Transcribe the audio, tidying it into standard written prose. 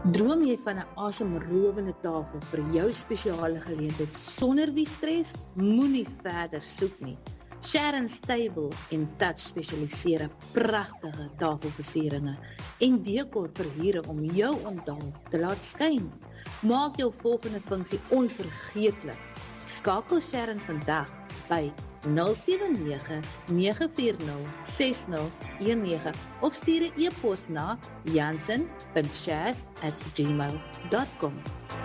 Droom jy van 'n asemrowende tafel vir jou spesiale geleentheid sonder die stres? Moenie verder soek nie. Sharon's Table en Touch spesialiseer in pragtige tafelversieringe en dekor verhuuring om jou onthaal te laat skyn. Maak jou volgende funksie onvergeetlik. Skakel Sharon vandag by 079-940-6019 of stuur 'n e-pos na jansen.shaz@gmail.com.